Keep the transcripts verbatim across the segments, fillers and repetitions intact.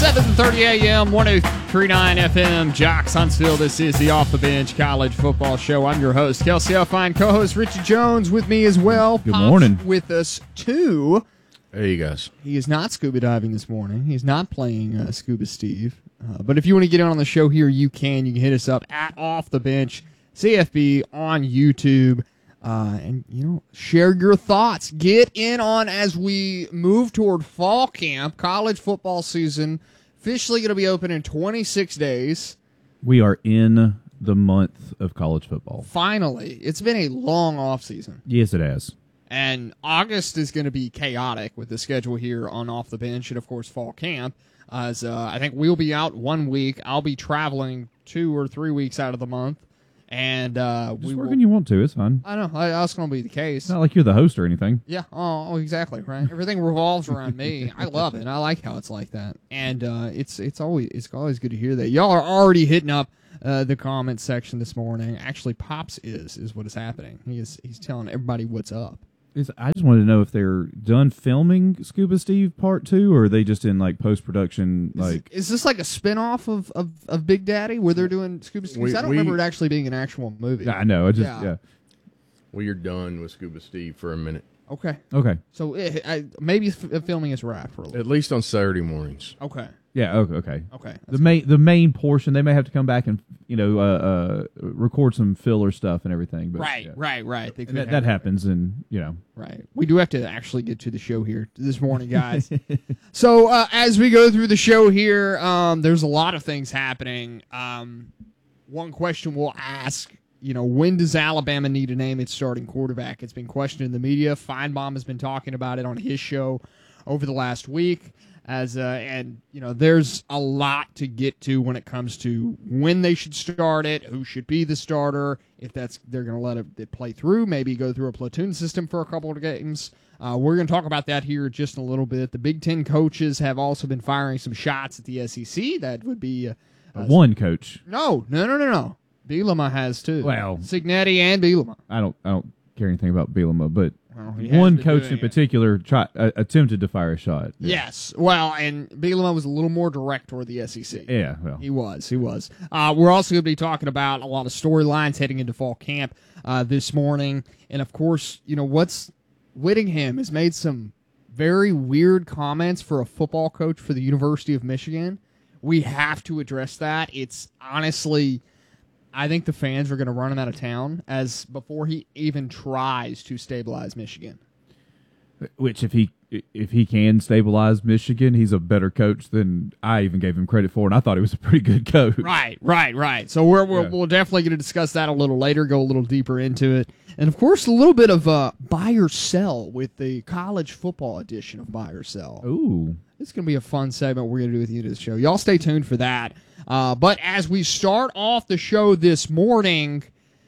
seven thirty a.m., one oh three point nine F M, Jocks Huntsville. This is the Off the Bench College Football Show. I'm your host, Kelsey Elfine, co-host Richie Jones with me as well. Good Pops morning. with us, too. Hey, you guys. He is not scuba diving this morning. He's not playing uh, Scuba Steve. Uh, but if you want to get in on the show here, you can. You can hit us up at Off the Bench, C F B on YouTube. Uh, and, you know, share your thoughts. Get in on as we move toward fall camp. College football season officially going to be open in twenty-six days. We are in the month of college football. Finally. It's been a long off season. Yes, it has. And August is going to be chaotic with the schedule here on Off the Bench and, of course, fall camp. As uh, I think we'll be out one week. I'll be traveling two or three weeks out of the month. And uh, Just we work will, when you want to. It's fine. I know. I, that's going to be the case. It's not like you're the host or anything. Yeah. Oh, oh, exactly. Right. Everything revolves around me. I love it. I like how it's like that. And uh, it's it's always it's always good to hear that. Y'all are already hitting up uh, the comment section this morning. Actually, Pops is is what is happening. He is he's telling everybody what's up. It's, I just wanted to know if they're done filming Scuba Steve Part Two, or are they just in like post production? Like, Is, is this like a spinoff of, of, of Big Daddy where they're doing Scuba Steve? We- I don't we- remember it actually being an actual movie. I know. I just Yeah. yeah. Well, you're done with Scuba Steve for a minute. Okay. Okay. So it, I, maybe f- filming is wrapped for a little. At least on Saturday mornings. Okay. Yeah. Okay. Okay. Okay. The main the main portion, they may have to come back and you know uh, uh, record some filler stuff and everything. But Right, yeah. right, right. They And could that, have that it. happens, and you know. Right. We do have to actually get to the show here this morning, guys. so uh, as we go through the show here, um, there's a lot of things happening. Um, one question we'll ask, you know, when does Alabama need to name its starting quarterback? It's been questioned in the media. Feinbaum has been talking about it on his show over the last week. As uh, and, you know, there's a lot to get to when it comes to when they should start it, who should be the starter, if that's they're going to let it, it play through, maybe go through a platoon system for a couple of games. Uh, we're going to talk about that here just in a little bit. The Big Ten coaches have also been firing some shots at the S E C. That would be... Uh, uh, One coach. No, no, no, no, no. Bielema has too. Well- Signetti and Bielema. I don't I don't care anything about Bielema, but Well, he has one been coach doing in it. particular tried, uh, attempted to fire a shot. Yeah. Yes. Well, and Bielema was a little more direct toward the S E C. Yeah. Well. He was. He was. Uh, we're also going to be talking about a lot of storylines heading into fall camp uh, this morning. And, of course, you know, what's Whittingham has made some very weird comments for a football coach for the University of Michigan. We have to address that. It's honestly, I think the fans are going to run him out of town as before he even tries to stabilize Michigan. Which, if he if he can stabilize Michigan, he's a better coach than I even gave him credit for, and I thought he was a pretty good coach. Right, right, right. So we're, we're Yeah. we're definitely going to discuss that a little later, go a little deeper into it, and of course a little bit of uh, buy or sell with the college football edition of Buy or Sell. Ooh, It's going to be a fun segment we're going to do with you to the show. Y'all stay tuned for that. Uh, but as we start off the show this morning,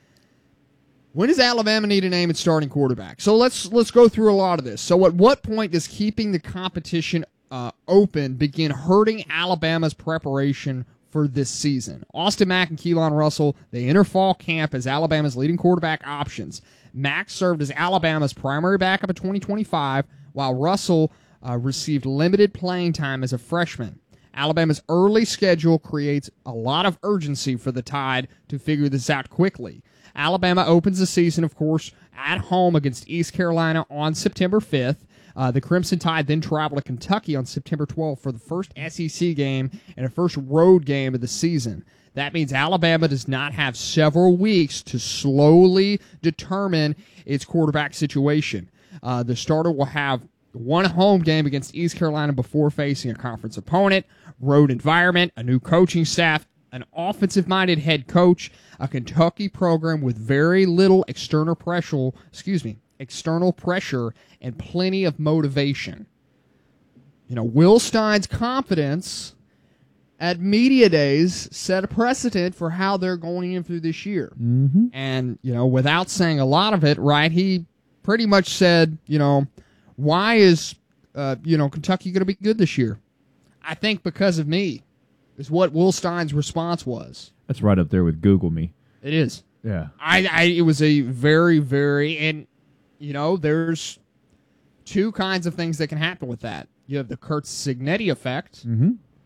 when does Alabama need to name its starting quarterback? So let's let's go through a lot of this. So at what point does keeping the competition uh, open begin hurting Alabama's preparation for this season? Austin Mack and Keelan Russell, they enter fall camp as Alabama's leading quarterback options. Mack served as Alabama's primary backup in twenty twenty-five, while Russell uh, received limited playing time as a freshman. Alabama's early schedule creates a lot of urgency for the Tide to figure this out quickly. Alabama opens the season, of course, at home against East Carolina on September fifth. Uh, the Crimson Tide then travel to Kentucky on September twelfth for the first S E C game and a first road game of the season. That means Alabama does not have several weeks to slowly determine its quarterback situation. Uh, the starter will have one home game against East Carolina before facing a conference opponent, road environment, a new coaching staff, an offensive-minded head coach, a Kentucky program with very little external pressure, excuse me, external pressure, and plenty of motivation. You know, Will Stein's confidence at media days set a precedent for how they're going in through this year. mm-hmm. And, you know, without saying a lot of it, right, he pretty much said, you know, why is, uh, you know, Kentucky going to be good this year? I think because of me, is what Will Stein's response was. That's right up there with Google Me. It is. Yeah. I, I it was a very, very, and, you know, there's two kinds of things that can happen with that. You have the Kurt Signetti effect, Mm-hmm.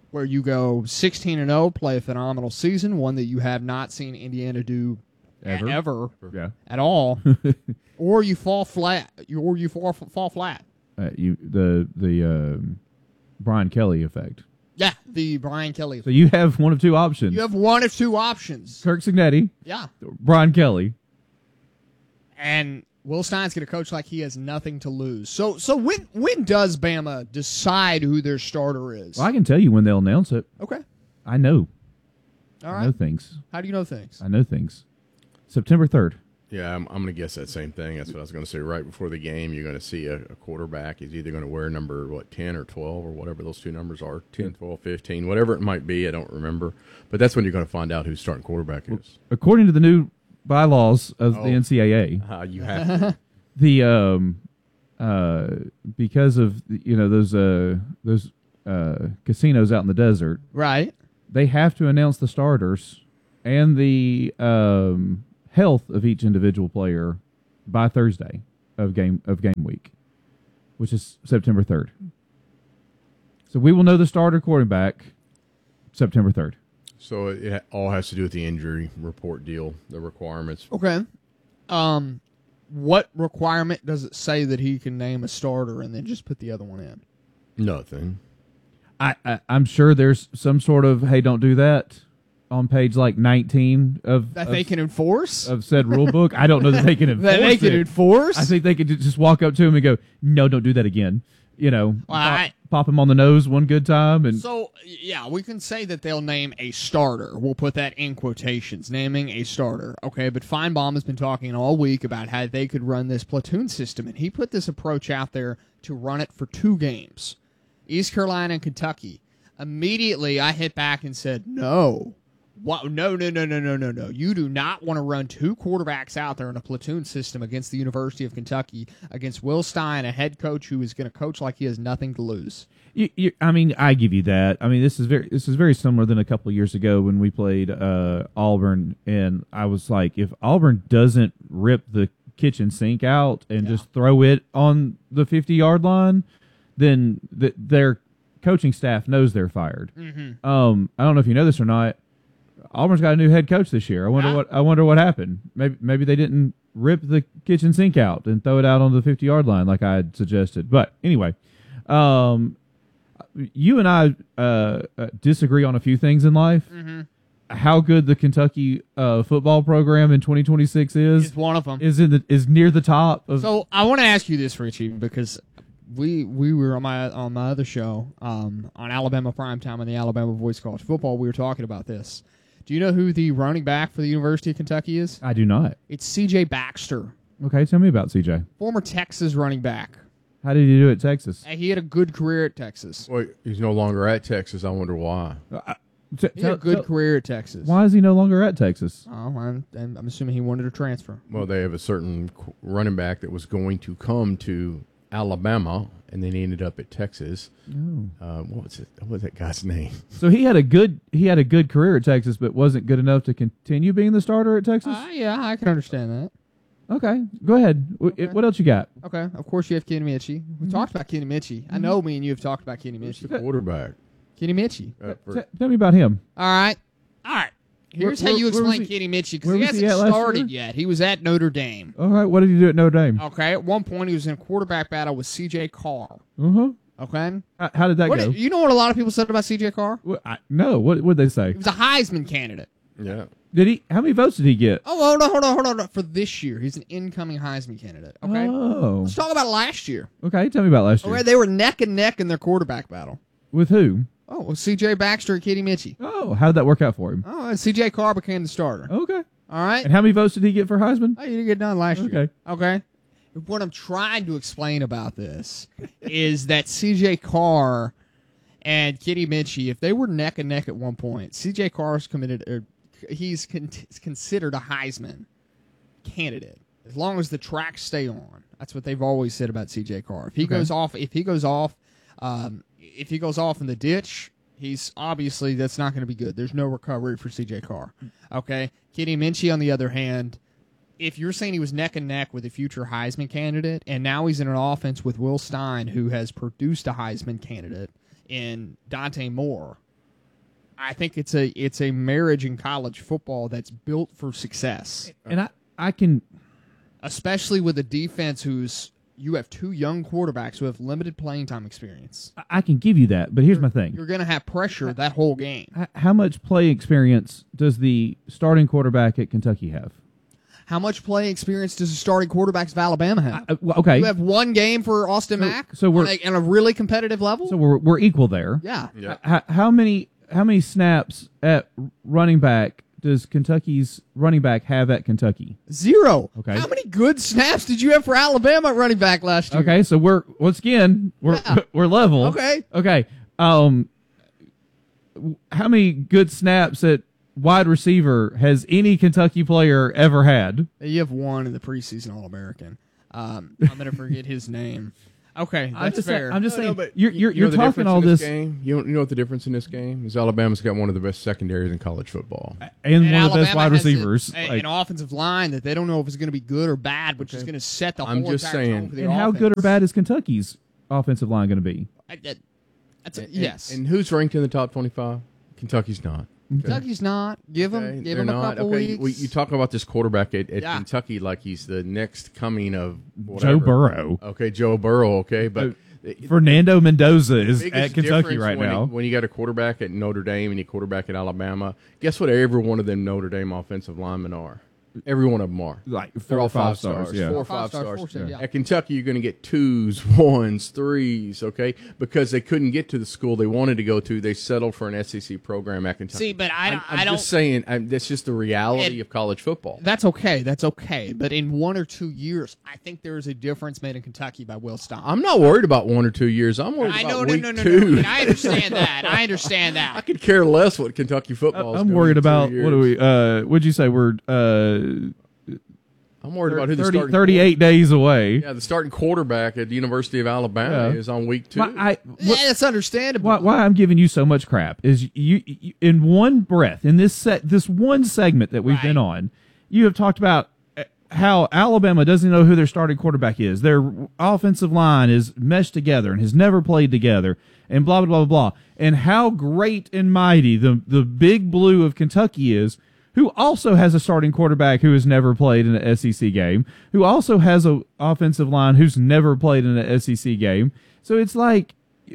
where you go sixteen and oh, play a phenomenal season, one that you have not seen Indiana do Ever. ever Yeah. at all, or you fall flat, you- or you fall fall flat. Uh, you the the um, Brian Kelly effect. Yeah, the Brian Kelly. So you have one of two options. You have one of two options. Kirk Signetti, Yeah, Brian Kelly. and Will Stein's going to coach like he has nothing to lose. So, so when when does Bama decide who their starter is? Well, I can tell you when they'll announce it. Okay, I know. all I know right. things. How do you know things? I know things. September third. Yeah, I'm, I'm going to guess that same thing. That's what I was going to say. Right before the game, you're going to see a, a quarterback. He's either going to wear number, what, ten or twelve or whatever those two numbers are, ten, twelve, fifteen, whatever it might be. I don't remember. But that's when you're going to find out who starting quarterback is. According to the new bylaws of Oh. the N C double A, Uh, you have to. the um uh because of you know those uh those uh casinos out in the desert, Right. they have to announce the starters and the um health of each individual player by Thursday of game of game week, which is September third. So we will know the starter quarterback September third. So it, it all has to do with the injury report deal, the requirements. Okay. Um, what requirement does it say that he can name a starter and then just put the other one in? Nothing. I, I I'm sure there's some sort of hey, don't do that on page like nineteen of That of, they can enforce? of said rule book. I don't know that they can enforce that they can it. enforce? I think they could just walk up to him and go, "No, don't do that again." You know, Well, pop, I- pop him on the nose one good time, and So, yeah, we can say that they'll name a starter. We'll put that in quotations, naming a starter. Okay, but Feinbaum has been talking all week about how they could run this platoon system, and he put this approach out there to run it for two games, East Carolina and Kentucky. Immediately, I hit back and said, no. What? No, no, no, no, no, no, no. You do not want to run two quarterbacks out there in a platoon system against the University of Kentucky, against Will Stein, a head coach who is going to coach like he has nothing to lose. You, you, I mean, I give you that. I mean, this is very this is very similar than a couple of years ago when we played uh, Auburn, and I was like, if Auburn doesn't rip the kitchen sink out and Yeah. just throw it on the fifty yard line, then th- their coaching staff knows they're fired. Mm-hmm. Um, I don't know if you know this or not. Auburn's got a new head coach this year. I wonder Yeah. what I wonder what happened. Maybe maybe they didn't rip the kitchen sink out and throw it out on the fifty yard line like I had suggested. But anyway, um, you and I uh, uh, disagree on a few things in life. Mm-hmm. How good the Kentucky uh, football program in twenty twenty-six is Is one of them. is in the is near the top of. So I want to ask you this, Richie, because we we were on my on my other show um, on Alabama Primetime on the Alabama Voice College Football. We were talking about this. Do you know who the running back for the University of Kentucky is? I do not. It's C J Baxter, Okay, tell me about C J. former Texas running back. How did he do at Texas? Uh, He had a good career at Texas. Well, he's no longer at Texas. I wonder why. T- He had a tell- good tell- career at Texas. Why is he no longer at Texas? Oh, I'm, I'm assuming he wanted to transfer. Well, they have a certain qu- running back that was going to come to Alabama, and then he ended up at Texas. Oh. Uh, what was it? What was that guy's name? So he had a good he had a good career at Texas, but wasn't good enough to continue being the starter at Texas. Uh, yeah, I can understand that. Okay, go ahead. W- Okay. What else you got? Okay, of course you have Kenny Mitchie. We talked about Kenny Mitchie. I know me and you have talked about Kenny Who's Mitchie. the quarterback? Kenny Mitchie. Uh, for- T- tell me about him. All right. All right. Here's Where- how you where- where was explain he- Kenny Mitchie because where he was he hasn't at last started year? yet. He was at Notre Dame. All right, what did he do at Notre Dame? Okay. At one point, he was in a quarterback battle with C J Carr. Uh huh. Okay. How, how did that What go? did- you know what a lot of people said about C J Carr? What, I, no. What would they say? He was a Heisman candidate. yeah. Did he? How many votes did he get? Oh, hold on, hold on, hold on. hold on. For this year, he's an incoming Heisman candidate. Okay. Oh. Let's talk about last year. Okay. Tell me about last year. Okay, they were neck and neck in their quarterback battle. With who? Oh, well, C J Baxter and Kenny Mitchie. Oh, how did that work out for him? Oh, and C J Carr became the starter. Okay. All right. And how many votes did he get for Heisman? Oh, you didn't get done last year. Okay. Okay. What I'm trying to explain about this is that C J Carr and Kenny Mitchie, if they were neck and neck at one point, C J Carr's committed, or he's con- considered a Heisman candidate as long as the tracks stay on. That's what they've always said about C J Carr. If he Okay. goes off, if he goes off, um, if he goes off in the ditch, he's obviously that's not going to be good. There's no recovery for C J Carr. Okay, Kenny Minchie, on the other hand, if you're saying he was neck and neck with a future Heisman candidate, and now he's in an offense with Will Stein, who has produced a Heisman candidate in Dante Moore, I think it's a it's a marriage in college football that's built for success, And I, I can especially with a defense who's you have two young quarterbacks who have limited playing time experience. I can give you that, but here's my thing. You're going to have pressure that whole game. H- How much play experience does the starting quarterback at Kentucky have? How much play experience does the starting quarterbacks of Alabama have? Uh, well, okay, You have one game for Austin So- Mack so we're- on a, on a really competitive level? so we're we're equal there. yeah. Yeah. H- how many how many snaps at running back does Kentucky's running back have at Kentucky? Zero. Okay. How many good snaps did you have for Alabama at running back last year? Okay, so we're once again we're Yeah. we're level. Okay. Okay. Um, how many good snaps at wide receiver has any Kentucky player ever had? You have one in the preseason All-American. Um, I'm going to forget his name. Okay, I'm that's just fair. saying, I'm just No, no, saying but you're you're, you know you're the talking difference all in this, game. You, don't, you know what the difference in this game is? Alabama's got one of the best secondaries in college football. and, And one of the best Alabama wide has a- receivers. a- Like, an offensive line that they don't know if it's going to be good or bad, which is going to set the I'm whole just entire saying- tone for the and how good or offense. bad is Kentucky's offensive line going to be? I- that- that's a, And- yes. And who's ranked in the top twenty-five? Kentucky's not. Kentucky's not. Give him, Okay, give they're him a not. couple okay, weeks. we- you talk about this quarterback at, at Yeah. Kentucky like he's the next coming of whatever. Joe Burrow. Okay, Joe Burrow. Okay, but Fernando Mendoza is biggest at Kentucky difference right when now. When you got a quarterback at Notre Dame and you quarterback at Alabama, guess what? Every one of them Notre Dame offensive linemen are. Every one of them are. Like They're four all or five stars, yeah. Four or Four or five five stars. stars, four stars, yeah. At Kentucky, you're going to get twos, ones, threes, okay? Because they couldn't get to the school they wanted to go to. They settled for an S E C program at Kentucky. See, but I I'm, don't- I'm I don't- just saying, I'm, that's just the reality And- of college football. That's okay. That's okay. But in one or two years, I think there is a difference made in Kentucky by Will Stein. I'm not worried about one or two years. I'm worried I about know, no, week no, no, two. no. I, mean, I understand that. I understand I that. could care less what Kentucky football is I'm doing worried in two about what do years. we? Uh, what'd you say? We're uh, I'm worried about who the thirty, starting thirty-eight days away. Yeah, the starting quarterback at the University of Alabama Yeah. is on week two. Why, I, Yeah, that's understandable. why, why I'm giving you so much crap is you, you in one breath in this set this one segment that we've Right. been on, you have talked about uh, how Alabama doesn't know who their starting quarterback is. Their offensive line is meshed together and has never played together, and blah blah blah blah. And how great and mighty the the Big Blue of Kentucky is, who also has a starting quarterback who has never played in an S E C game, who also has a offensive line who's never played in an S E C game. So it's like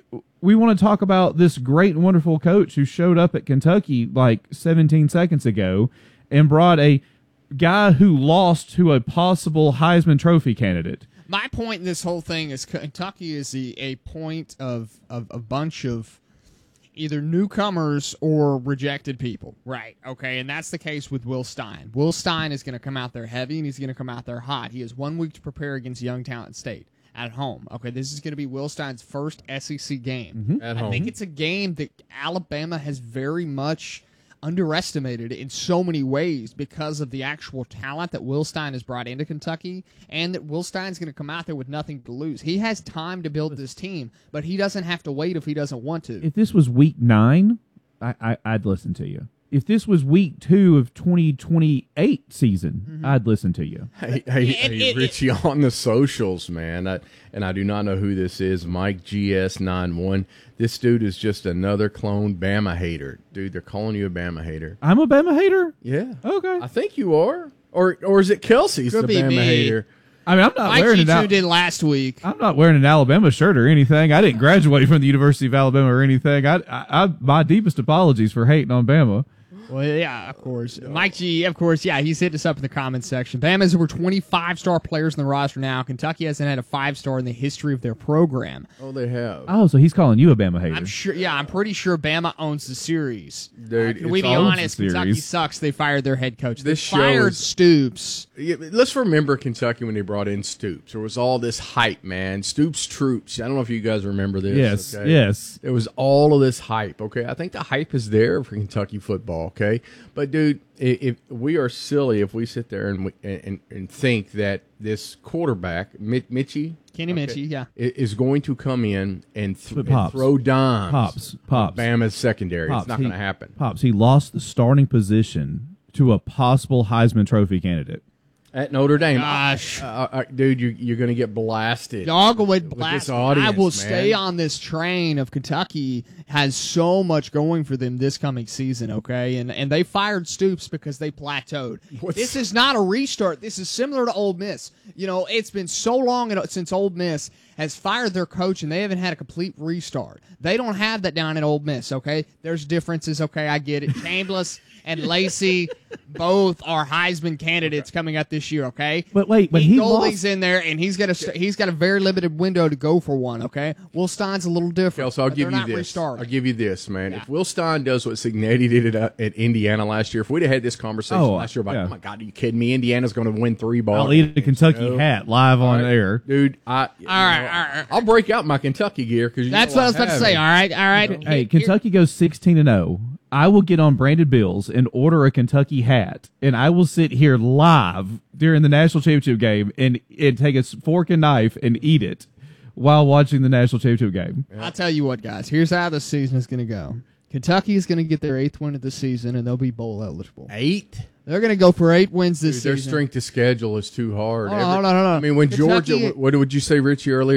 we want to talk about this great and wonderful coach who showed up at Kentucky like seventeen seconds ago and brought a guy who lost to a possible Heisman Trophy candidate. My point in this whole thing is Kentucky is the, a point of, of a bunch of either newcomers or rejected people. Right. Okay. And that's the case with Will Stein. Will Stein is going to come out there heavy and he's going to come out there hot. He has one week to prepare against Youngstown State at home. Okay. This is going to be Will Stein's first S E C game. At I home. think it's a game that Alabama has very much underestimated in so many ways because of the actual talent that Will Stein has brought into Kentucky, and that Will Stein's going to come out there with nothing to lose. He has time to build this team, but he doesn't have to wait if he doesn't want to. If this was week nine, I, I, I'd listen to you. If this was week two of twenty twenty-eight season, Mm-hmm. I'd listen to you. Hey, hey, It- hey it- Richie, on the socials, man, I, and I do not know who this is, Mike G S ninety-one. This dude is just another clone Bama hater. Dude, they're calling you a Bama hater. I'm a Bama hater. Yeah. Okay. I think you are. Or or is it Kelsey's Could the be Bama me. hater? I mean, I'm not Mike wearing G it out. tuned in last week. I'm not wearing an Alabama shirt or anything. I didn't graduate from the University of Alabama or anything. I, I, I my deepest apologies for hating on Bama. Well, yeah, of course. Mike G, of course, yeah, he's hitting us up in the comments section. Bama has over twenty-five star players in the roster now. Kentucky hasn't had a five-star in the history of their program. Oh, they have. Oh, so he's calling you a Bama hater. I'm sure, yeah, I'm pretty sure Bama owns the series. Dude, Can we it's be all- honest? the Kentucky series. sucks. They fired their head coach. They This show fired is- Stoops. Yeah, but let's remember Kentucky when they brought in Stoops. There was all this hype, man. Stoops troops. I don't know if you guys remember this. yes, okay? yes. There was all of this hype, okay? I think the hype is there for Kentucky football, okay? But, dude, if, if we are silly if we sit there and, we, and and think that this quarterback, Mi- Mitchie, Kenny Minchie, yeah. i- is going to come in and, th- But and Pops. throw dimes Pops, on Pops. Bama's secondary. Pops, it's not he- going to happen. Pops, he lost the starting position to a possible Heisman Trophy candidate. At Notre Dame. Gosh. Uh, uh, dude, you, you're going to get blasted. Y'all go with With blast. this audience, I will man. stay on this train of Kentucky has so much going for them this coming season, okay? And and they fired Stoops because they plateaued. What's- This is not a restart. This is similar to Ole Miss. You know, it's been so long since Ole Miss has fired their coach and they haven't had a complete restart. They don't have that down at Ole Miss, okay? There's differences, okay? I get it. Chambliss and Lacey both are Heisman candidates coming up this year, okay? But wait, but Pete he Golding's lost. in there, and he's got a he's got a very limited window to go for one. Okay, Will Stein's a little different. Okay, so I'll but give they're you not this. restarting. I'll give you this, man. Yeah. If Will Stein does what Signetti did at, at Indiana last year, if we'd have had this conversation Oh, last year about, yeah. oh my God, are you kidding me? Indiana's going to win three balls. I'll eat a Kentucky hat live on air. Dude, I, all right, all right. I'll break out my Kentucky gear because That's what I was about to say. All right, all right. Hey, Here- Kentucky goes sixteen and oh. I will get on Branded Bills and order a Kentucky hat, and I will sit here live during the national championship game and, and take a fork and knife and eat it while watching the national championship game. I'll tell you what, guys. Here's how the season is going to go. Kentucky is going to get their eighth win of the season, and they'll be bowl eligible. Eight? They're going to go for eight wins this Dude, their season. strength of schedule is too hard. Hold on, Every- hold on, hold on. I mean, when Kentucky- Georgia, what would you say, Richie, earlier?